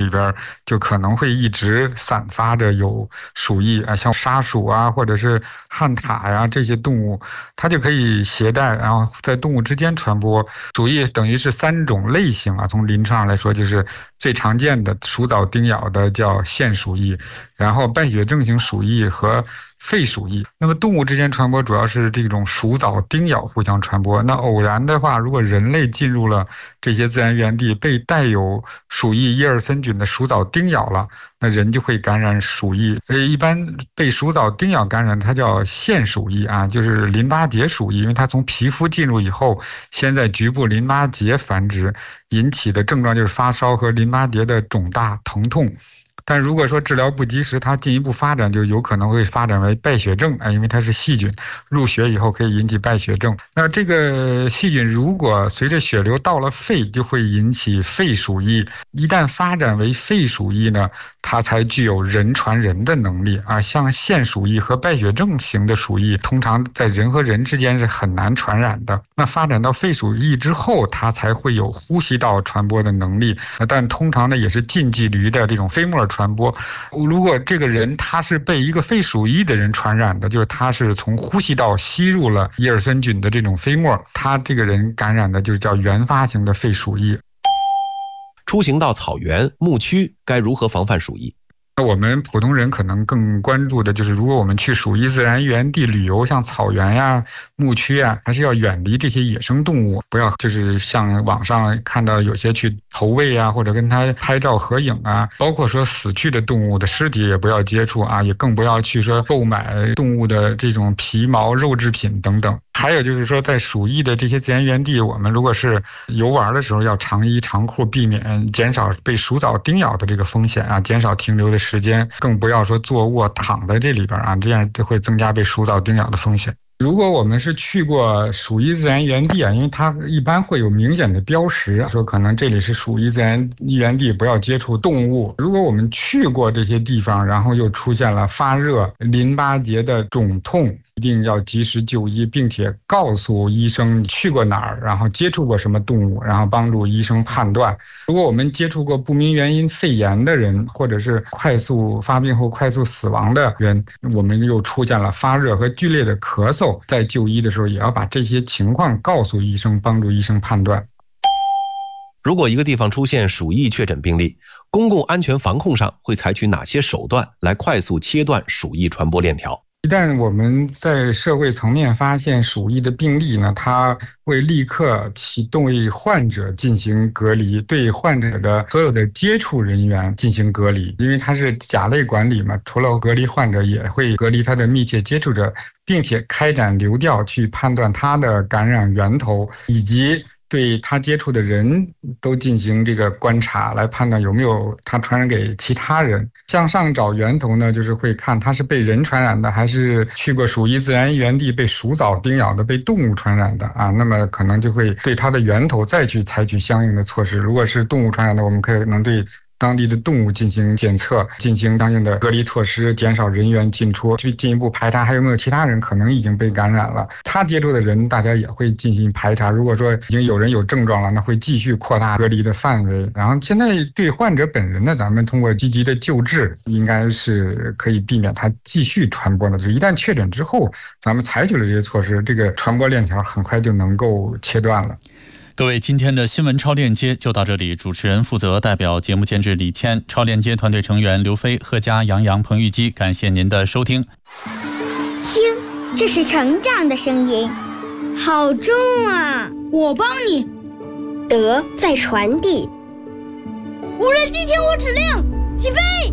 边就可能会一直散发着有鼠疫啊，像沙鼠啊，或者是旱獭呀这些动物，它就可以携带，然后在动物之间传播。鼠疫等于是3种类型啊，从临床上来说，就是最常见的鼠藻叮咬的叫腺鼠疫，然后败血症型鼠疫和肺鼠疫。那么动物之间传播主要是这种鼠藻叮咬互相传播。那偶然的话，如果人类进入了这些自然源地，被带有鼠疫耶尔森菌的鼠藻叮咬了，那人就会感染鼠疫。一般被鼠藻叮咬感染，它叫腺鼠疫啊，就是淋巴结鼠疫，因为它从皮肤进入以后，先在局部淋巴结繁殖，引起的症状就是发烧和淋巴结的肿大疼痛。但如果说治疗不及时，它进一步发展就有可能会发展为败血症啊，因为它是细菌入血以后可以引起败血症。那这个细菌如果随着血流到了肺，就会引起肺鼠疫。一旦发展为肺鼠疫呢，它才具有人传人的能力啊。像腺鼠疫和败血症型的鼠疫，通常在人和人之间是很难传染的。那发展到肺鼠疫之后，它才会有呼吸道传播的能力，但通常呢也是近距离的这种飞沫传播。如果这个人他是被一个肺鼠疫的人传染的，就是他是从呼吸道吸入了耶尔森菌的这种飞沫，他这个人感染的就是叫原发型的肺鼠疫。 出行到草原、牧区，该如何防范鼠疫？ 我们普通人可能更关注的就是，如果我们去鼠疫自然源地旅游，像草原呀、牧区呀，还是要远离这些野生动物，不要就是像网上看到有些去投喂啊，或者跟它拍照合影啊，包括说死去的动物的尸体也不要接触啊，也更不要去说购买动物的这种皮毛、肉制品等等。还有就是说，在鼠疫的这些自然源地，我们如果是游玩的时候，要长衣长裤，避免减少被鼠藻叮咬的这个风险啊，减少停留的时间，更不要说坐卧躺在这里边啊，这样会增加被鼠藻叮咬的风险。如果我们是去过鼠疫自然源地啊，因为它一般会有明显的标识，说可能这里是鼠疫自然源地，不要接触动物。如果我们去过这些地方，然后又出现了发热、淋巴结的肿痛，一定要及时就医，并且告诉医生你去过哪儿，然后接触过什么动物，然后帮助医生判断。如果我们接触过不明原因肺炎的人，或者是快速发病后快速死亡的人，我们又出现了发热和剧烈的咳嗽，在就医的时候也要把这些情况告诉医生，帮助医生判断。 如果一个地方出现鼠疫确诊病例，公共安全防控上会采取哪些手段来快速切断鼠疫传播链条？ 一旦我们在社会层面发现鼠疫的病例呢，它会立刻启动为患者进行隔离，对患者的所有的接触人员进行隔离，因为它是甲类管理嘛，除了隔离患者，也会隔离他的密切接触者，并且开展流调去判断他的感染源头，以及对他接触的人都进行这个观察，来判断有没有他传染给其他人。向上找源头呢，就是会看他是被人传染的，还是去过鼠疫自然源地被鼠藻叮咬的，被动物传染的啊。那么可能就会对它的源头再去采取相应的措施。如果是动物传染的，我们可能对当地的动物进行检测，进行相应的隔离措施，减少人员进出，去进一步排查还有没有其他人可能已经被感染了。他接触的人大家也会进行排查，如果说已经有人有症状了，那会继续扩大隔离的范围。然后现在对患者本人呢，咱们通过积极的救治，应该是可以避免他继续传播的。就一旦确诊之后，咱们采取了这些措施，这个传播链条很快就能够切断了。 各位，今天的新闻超链接就到这里。主持人负责代表节目监制李谦，超链接团队成员刘飞、贺佳、杨洋、彭玉基，感谢您的收听。 听，这是成长的声音，好重啊！ 我帮你。 德在传递。 无人机听我指令，起飞。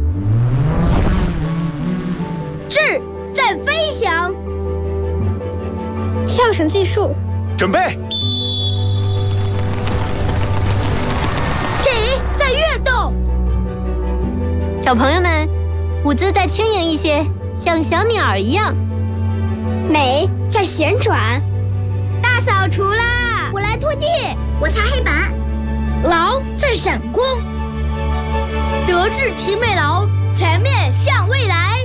智在飞翔。 跳绳技术， 准备。 在跃动， 小朋友们，舞姿再轻盈一些，像小鸟儿一样。 美在旋转， 大扫除啦！ 我来拖地，我擦黑板。 劳在闪光，德智体美劳，全面向未来。